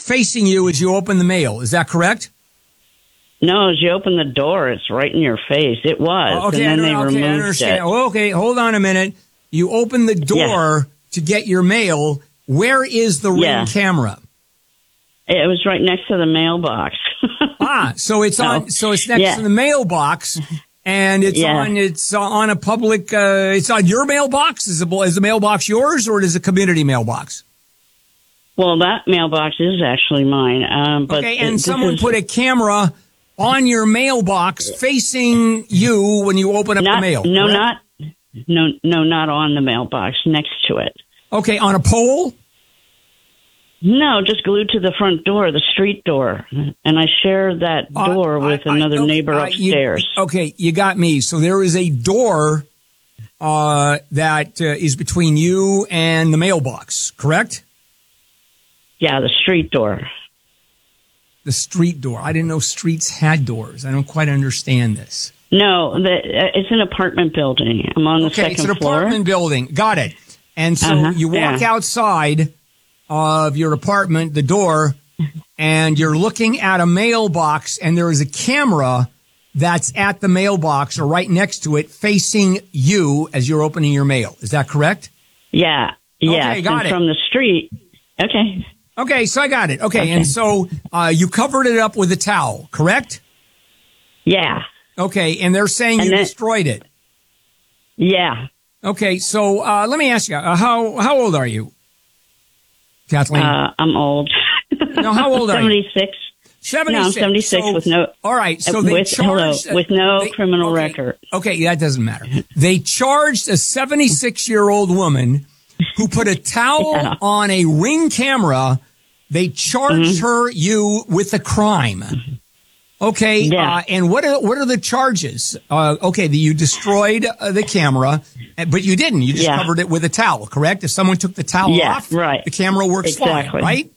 facing you as you open the mail. Is that correct? No, as you open the door, it's right in your face. It was. Okay, and then they removed I understand. it. Okay, hold on a minute. You open the door to get your mail. Where is the Ring camera? It was right next to the mailbox. So it's next to the mailbox, and it's on a public. It's on your mailbox. Is the mailbox yours, or is it a community mailbox? Well, that mailbox is actually mine. But and someone put a camera on your mailbox facing you when you open up the mail. No, not on the mailbox. Next to it. Okay, on a pole. No, just glued to the front door, the street door. And I share that door with another neighbor upstairs. You got me. So there is a door that is between you and the mailbox, correct? Yeah, the street door. The street door. I didn't know streets had doors. I don't quite understand this. No, it's an apartment building. I'm on the second floor. Okay, it's an apartment building. Got it. And so you walk outside of your apartment, the door, and you're looking at a mailbox, and there is a camera that's at the mailbox or right next to it facing you as you're opening your mail. Is that correct? Yeah. Okay, got it. From the street. Okay. Okay, so I got it. Okay. And so you covered it up with a towel, correct? Yeah. Okay, and they're saying you destroyed it. Yeah. Okay, so let me ask you, how old are you, Kathleen? I'm old. No, how old are you? 76. 76. No, I'm 76 with no. All right, so they charged with no criminal record. Okay, that doesn't matter. They charged a 76-year-old woman who put a towel on a Ring camera. They charged you with a crime. Okay, and what are the charges? Okay, you destroyed the camera, but you didn't. You just covered it with a towel, correct? If someone took the towel off, the camera works fine, right?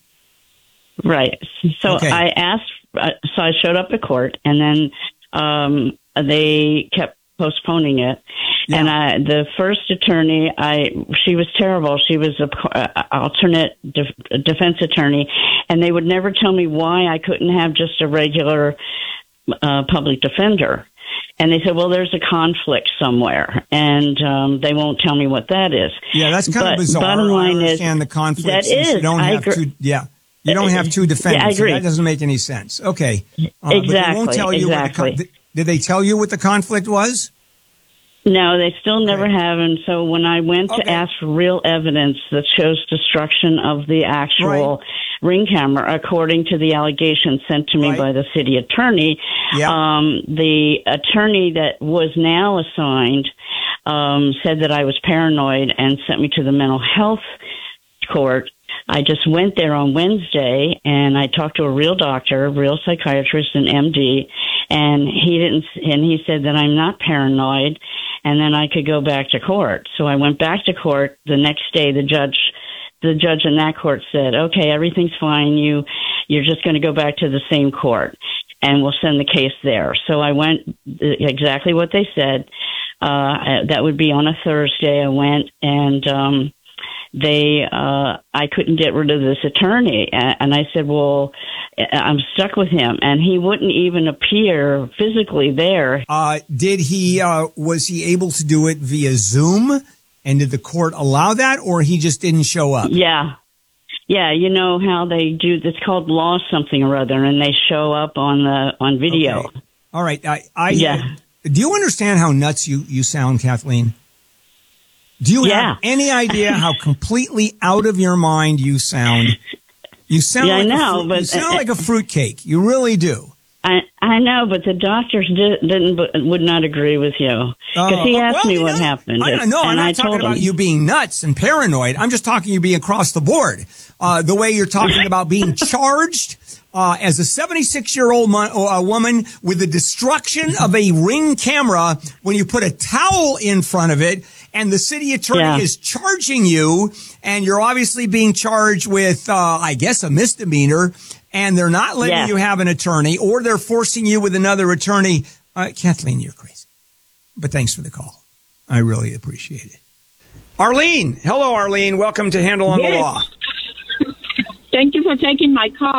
Right. So I asked, so I showed up at court, and then they kept postponing it. Yeah. And the first attorney, she was terrible. She was an alternate defense attorney, and they would never tell me why I couldn't have just a regular public defender. And they said, well, there's a conflict somewhere, and they won't tell me what that is. Yeah, that's kind of bizarre. Bottom line I understand the conflict. That is. You don't have two. Yeah. You don't have two defendants. Yeah, I agree. So that doesn't make any sense. Okay. Exactly. But they won't tell you did they tell you what the conflict was? No, they still never have. And so when I went to ask for real evidence that shows destruction of the actual Ring camera, according to the allegation sent to me by the city attorney, the attorney that was now assigned said that I was paranoid and sent me to the mental health court. I just went there on Wednesday, and I talked to a real doctor, a real psychiatrist, an MD, and he said that I'm not paranoid, and then I could go back to court. So I went back to court the next day. The judge in that court said, okay, everything's fine. You're just going to go back to the same court, and we'll send the case there. So I went exactly what they said. That would be on a Thursday. I went, and I couldn't get rid of this attorney. And I said, well, I'm stuck with him. And he wouldn't even appear physically there. Was he able to do it via Zoom? And did the court allow that, or he just didn't show up? Yeah. Yeah. You know how they do, it's called Law something or other, and they show up on video. Okay. All right. Do you understand how nuts you sound, Kathleen? Do you have any idea how completely out of your mind you sound? You sound you sound like a fruitcake. You really do. I know, but the doctors would not agree with you because he asked me what happened. I'm not talking about you being nuts and paranoid. I'm just talking you being across the board. The way you're talking about being charged as a 76-year-old woman with the destruction of a Ring camera when you put a towel in front of it, and the city attorney is charging you, and you're obviously being charged with, I guess, a misdemeanor, and they're not letting you have an attorney, or they're forcing you with another attorney. Kathleen, you're crazy. But thanks for the call. I really appreciate it. Arlene. Hello, Arlene. Welcome to Handle on the Law. Thank you for taking my call.